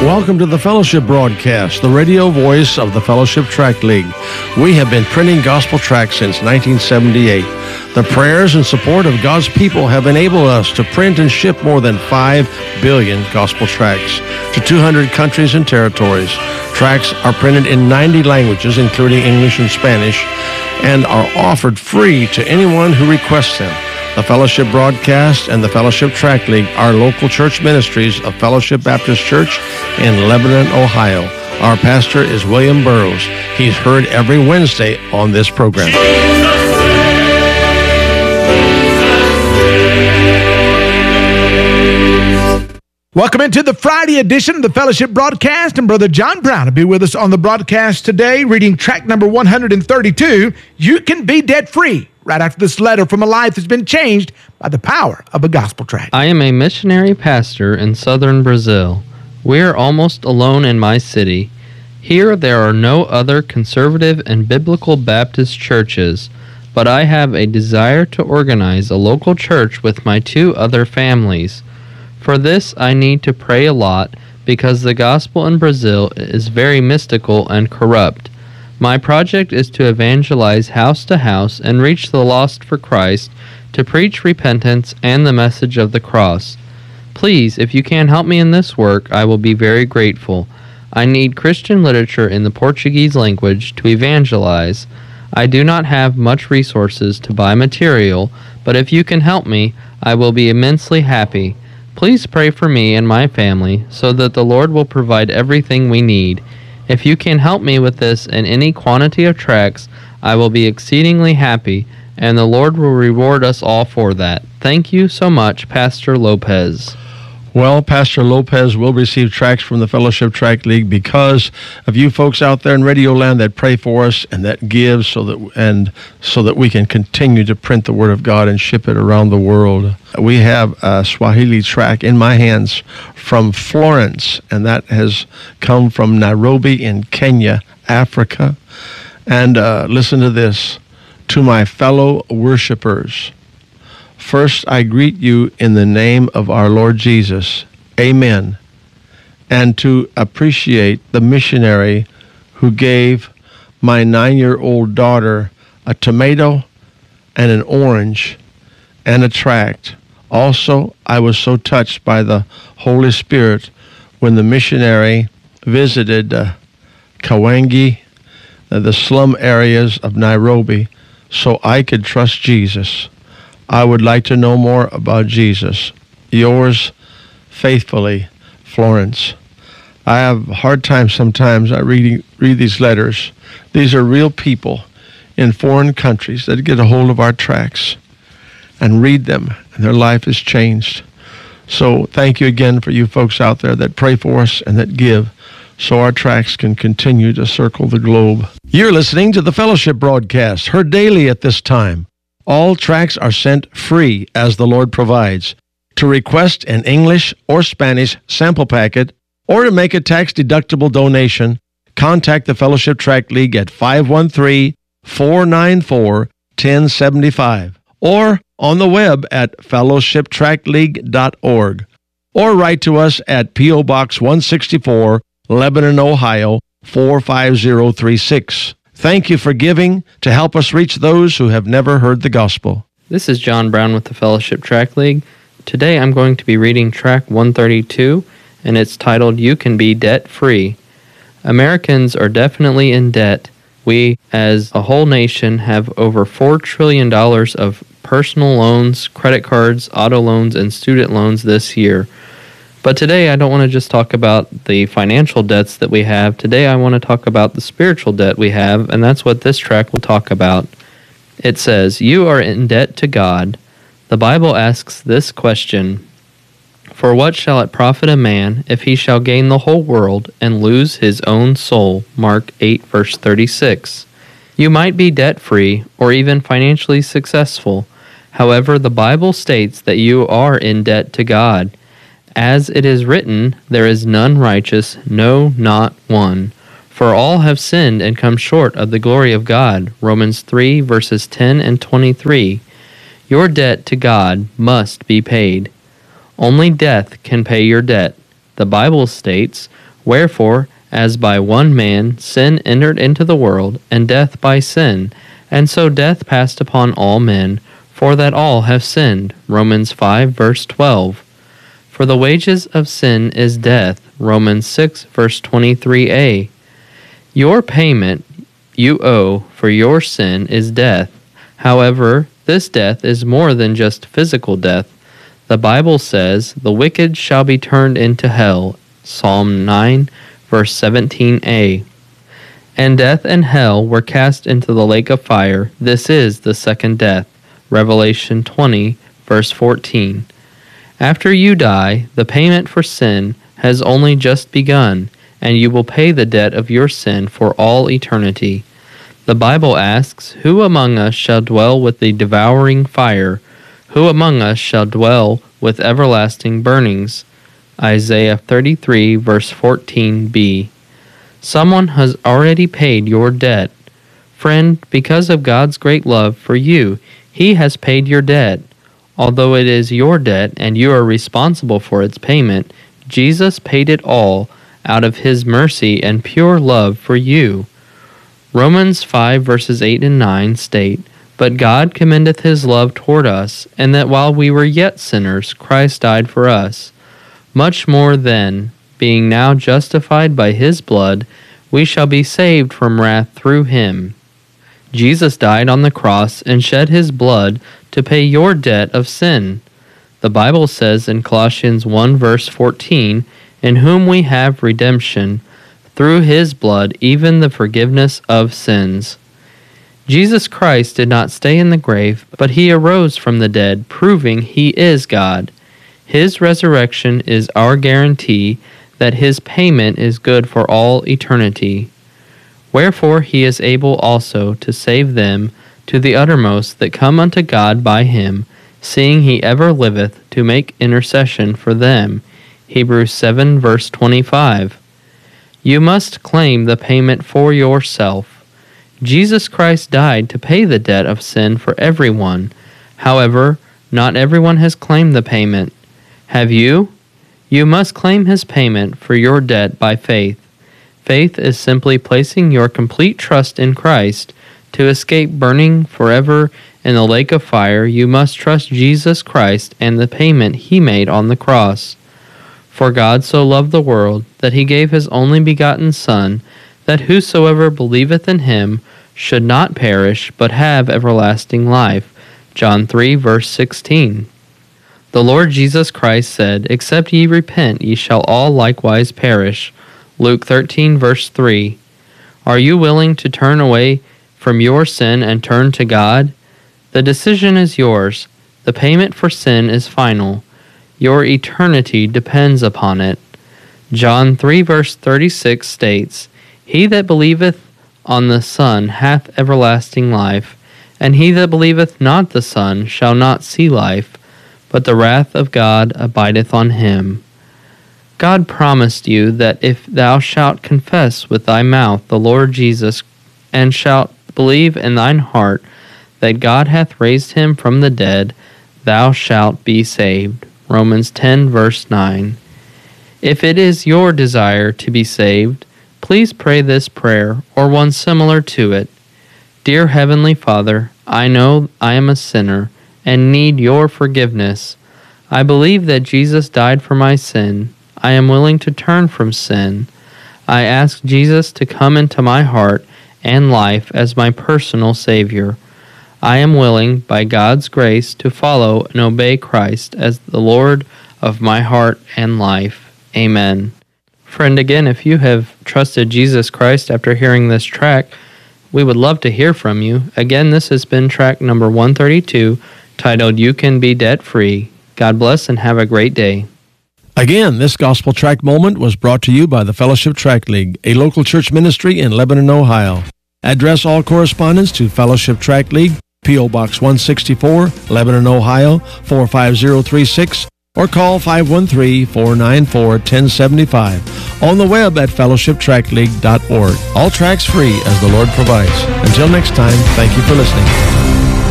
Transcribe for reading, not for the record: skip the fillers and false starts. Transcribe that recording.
Welcome to the Fellowship Broadcast, the radio voice of the Fellowship Tract League. We have been printing gospel tracts since 1978. The prayers and support of God's people have enabled us to print and ship more than 5 billion gospel tracts to 200 countries and territories. Tracts are printed in 90 languages, including English and Spanish, and are offered free to anyone who requests them. The Fellowship Broadcast and the Fellowship Tract League are local church ministries of Fellowship Baptist Church in Lebanon, Ohio. Our pastor is William Burroughs. He's heard every Wednesday on this program. Welcome into the Friday edition of the Fellowship Broadcast, and Brother John Brown will be with us on the broadcast today, reading track number 132, You Can Be Debt Free, right after this letter from a life that's been changed by the power of a gospel tract. I am a missionary pastor in southern Brazil. We are almost alone in my city. Here there are no other conservative and biblical Baptist churches, but I have a desire to organize a local church with my 2 other families. For this, I need to pray a lot because the gospel in Brazil is very mystical and corrupt. My project is to evangelize house to house and reach the lost for Christ, to preach repentance and the message of the cross. Please, if you can help me in this work, I will be very grateful. I need Christian literature in the Portuguese language to evangelize. I do not have much resources to buy material, but if you can help me, I will be immensely happy. Please pray for me and my family so that the Lord will provide everything we need. If you can help me with this in any quantity of tracts, I will be exceedingly happy, and the Lord will reward us all for that. Thank you so much, Pastor Lopez. Well, Pastor Lopez will receive tracts from the Fellowship Tract League because of you folks out there in Radio Land that pray for us and that give so that we can continue to print the Word of God and ship it around the world. We have a Swahili tract in my hands from Florence, and that has come from Nairobi in Kenya, Africa. And listen to this. To my fellow worshipers, first, I greet you in the name of our Lord Jesus. Amen. And to appreciate the missionary who gave my 9-year-old daughter a tomato and an orange and a tract. Also, I was so touched by the Holy Spirit when the missionary visited Kawangi, the slum areas of Nairobi, so I could trust Jesus. I would like to know more about Jesus. Yours faithfully, Florence. I have a hard time sometimes. I read these letters. These are real people in foreign countries that get a hold of our tracts and read them, and their life is changed. So thank you again for you folks out there that pray for us and that give, so our tracts can continue to circle the globe. You're listening to the Fellowship Broadcast, heard daily at this time. All tracts are sent free as the Lord provides. To request an English or Spanish sample packet or to make a tax-deductible donation, contact the Fellowship Tract League at 513-494-1075 or on the web at fellowshiptractleague.org or write to us at P.O. Box 164, Lebanon, Ohio 45036. Thank you for giving to help us reach those who have never heard the gospel. This is John Brown with the Fellowship Tract League. Today I'm going to be reading track 132, and it's titled, You Can Be Debt Free. Americans are definitely in debt. We, as a whole nation, have over $4 trillion of personal loans, credit cards, auto loans, and student loans this year. But today I don't want to just talk about the financial debts that we have. Today I want to talk about the spiritual debt we have, and that's what this track will talk about. It says, You are in debt to God. The Bible asks this question, For what shall it profit a man if he shall gain the whole world and lose his own soul? Mark 8, verse 36. You might be debt-free or even financially successful. However, the Bible states that you are in debt to God. As it is written, there is none righteous, no, not one. For all have sinned and come short of the glory of God. Romans 3, verses 10 and 23. Your debt to God must be paid. Only death can pay your debt. The Bible states, Wherefore, as by one man sin entered into the world, and death by sin, and so death passed upon all men, for that all have sinned. Romans 5, verse 12. For the wages of sin is death. Romans 6, verse 23a. Your payment you owe for your sin is death. However, this death is more than just physical death. The Bible says, the wicked shall be turned into hell. Psalm 9, verse 17a. And death and hell were cast into the lake of fire. This is the second death. Revelation 20, verse 14. After you die, the payment for sin has only just begun, and you will pay the debt of your sin for all eternity. The Bible asks, who among us shall dwell with the devouring fire? Who among us shall dwell with everlasting burnings? Isaiah 33, verse 14b. Someone has already paid your debt. Friend, because of God's great love for you, He has paid your debt. Although it is your debt and you are responsible for its payment, Jesus paid it all out of His mercy and pure love for you. Romans 5 verses 8 and 9 state, But God commendeth His love toward us, and that while we were yet sinners, Christ died for us. Much more then, being now justified by His blood, we shall be saved from wrath through Him. Jesus died on the cross and shed His blood to pay your debt of sin. The Bible says in Colossians 1 verse 14, In whom we have redemption, through His blood, even the forgiveness of sins. Jesus Christ did not stay in the grave, but He arose from the dead, proving He is God. His resurrection is our guarantee that His payment is good for all eternity. Wherefore He is able also to save them to the uttermost that come unto God by Him, seeing He ever liveth to make intercession for them. Hebrews 7 verse 25. You must claim the payment for yourself. Jesus Christ died to pay the debt of sin for everyone. However, not everyone has claimed the payment. Have you? You must claim His payment for your debt by faith. Faith is simply placing your complete trust in Christ. To escape burning forever in the lake of fire, you must trust Jesus Christ and the payment He made on the cross. For God so loved the world, that He gave His only begotten Son, that whosoever believeth in Him should not perish, but have everlasting life. John 3, verse 16. The Lord Jesus Christ said, Except ye repent, ye shall all likewise perish. Luke 13, verse 3. Are you willing to turn away from your sin and turn to God? The decision is yours. The payment for sin is final. Your eternity depends upon it. John 3 verse 36 states, He that believeth on the Son hath everlasting life, and he that believeth not the Son shall not see life, but the wrath of God abideth on him. God promised you that if thou shalt confess with thy mouth the Lord Jesus, and shalt believe in thine heart that God hath raised Him from the dead, thou shalt be saved. Romans 10 verse 9. If it is your desire to be saved, please pray this prayer or one similar to it. Dear Heavenly Father, I know I am a sinner and need your forgiveness. I believe that Jesus died for my sin. I am willing to turn from sin. I ask Jesus to come into my heart and life as my personal Savior. I am willing, by God's grace, to follow and obey Christ as the Lord of my heart and life. Amen. Friend, again, if you have trusted Jesus Christ after hearing this track, we would love to hear from you. Again, this has been track number 132, titled You Can Be Debt Free. God bless and have a great day. Again, this Gospel Tract Moment was brought to you by the Fellowship Tract League, a local church ministry in Lebanon, Ohio. Address all correspondence to Fellowship Tract League, P.O. Box 164, Lebanon, Ohio, 45036, or call 513-494-1075. On the web at fellowshiptractleague.org. All tracks free as the Lord provides. Until next time, thank you for listening.